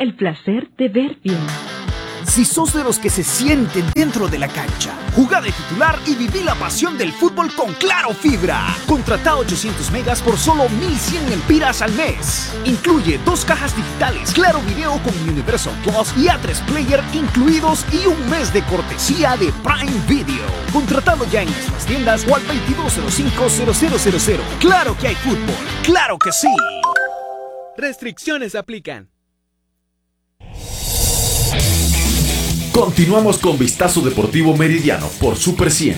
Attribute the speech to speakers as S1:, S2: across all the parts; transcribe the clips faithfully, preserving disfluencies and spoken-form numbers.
S1: el placer de ver bien.
S2: Si sos de los que se sienten dentro de la cancha, jugá de titular y viví la pasión del fútbol con Claro Fibra. Contratá ochocientos megas por solo mil cien empiras al mes. Incluye dos cajas digitales, Claro Video con Universal Plus y A tres Player incluidos y un mes de cortesía de Prime Video. Contratalo ya en nuestras tiendas o al veintidós cero cinco cero cero cero cero. ¡Claro que hay fútbol! ¡Claro que sí!
S3: Restricciones aplican.
S4: Continuamos con Vistazo Deportivo Meridiano por Super cien.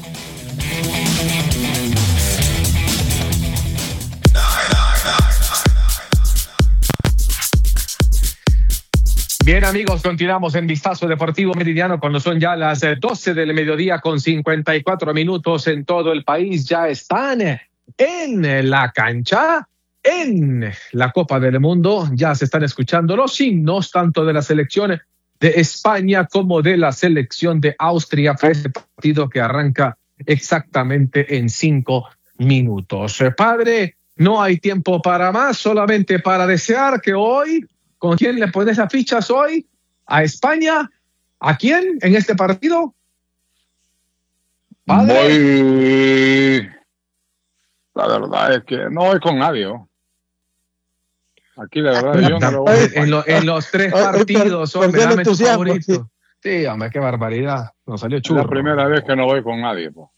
S5: Bien, amigos, continuamos en Vistazo Deportivo Meridiano cuando son ya las doce del mediodía con cincuenta y cuatro minutos en todo el país. Ya están en la cancha, en la Copa del Mundo. Ya se están escuchando los himnos tanto de la selección de España como de la selección de Austria para este partido que arranca exactamente en cinco minutos. Padre, no hay tiempo para más, solamente para desear que hoy, ¿con quién le pones las fichas hoy? ¿A España? ¿A quién en este partido?
S6: Padre. Voy... La verdad es que no voy con nadie, ¿no? Aquí la verdad yo no lo voy a...
S5: en, lo, en los tres partidos, hombre, dame tu favorito. Sí, hombre, qué barbaridad. Nos salió chulo.
S6: Es la primera vez que no voy con nadie. Po.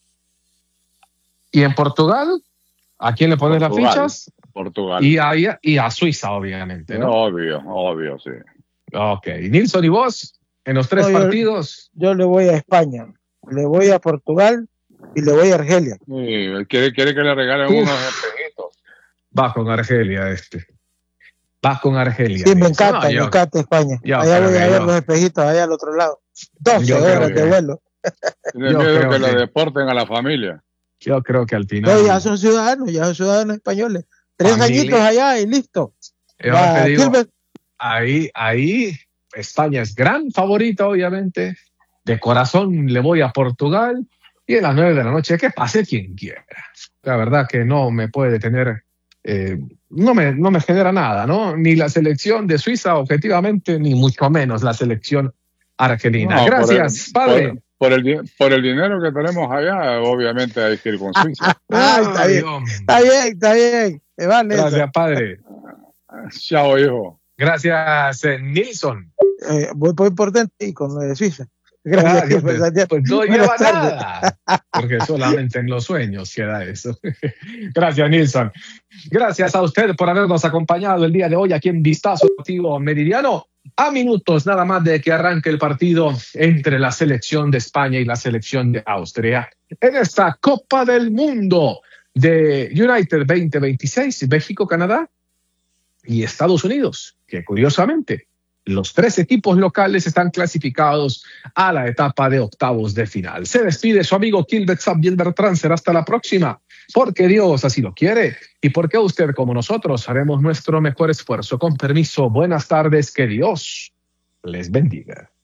S5: ¿Y en Portugal? ¿A quién le pones Portugal, las fichas?
S6: Portugal.
S5: Y a, y a Suiza, obviamente, ¿no?
S6: Obvio, obvio, sí.
S5: Ok. Nilson, ¿y vos? En los tres no, partidos.
S7: Yo, yo le voy a España, le voy a Portugal y le voy a Argelia.
S6: Sí, quiere, quiere que le regalen Uf. unos espejitos.
S5: Va con Argelia este. Vas con Argelia.
S7: Sí, me encanta, no, yo, me encanta España. Yo, allá voy a ver yo. los espejitos, allá al otro lado. doce horas de vuelo.
S6: Tiene miedo que lo deporten a la familia.
S5: Yo creo que al final...
S7: No, ya son ciudadanos, ya son ciudadanos españoles. Tres familia. añitos allá y listo.
S5: Yo ya, te digo, ahí, ahí España es gran favorita, obviamente. De corazón le voy a Portugal. Y a las nueve de la noche, que pase quien quiera. La verdad que no me puede tener... Eh, no me, no me genera nada, ¿no? Ni la selección de Suiza, objetivamente, ni mucho menos la selección argelina. No, Gracias,
S6: por el,
S5: padre.
S6: Por, por, el, por el dinero que tenemos allá, obviamente hay que ir con Suiza.
S7: ah, está, bien, está bien, está bien. Vale,
S5: Gracias, eso. padre.
S6: Chao, hijo.
S5: Gracias, eh, Nilson.
S7: Eh, muy, muy importante y con lo de Suiza. Gracias,
S5: Gracias pues, pues, pues no lleva nada, porque solamente en los sueños queda eso. Gracias, Nilson. Gracias a usted por habernos acompañado el día de hoy aquí en Vistazo Deportivo Meridiano, a minutos nada más de que arranque el partido entre la selección de España y la selección de Austria en esta Copa del Mundo de United veinte veintiséis, México, Canadá y Estados Unidos, que curiosamente los tres equipos locales están clasificados a la etapa de octavos de final. Se despide su amigo Kilbert Sabiel Bertrand. Será hasta la próxima, porque Dios así lo quiere y porque usted, como nosotros, haremos nuestro mejor esfuerzo. Con permiso, buenas tardes, que Dios les bendiga.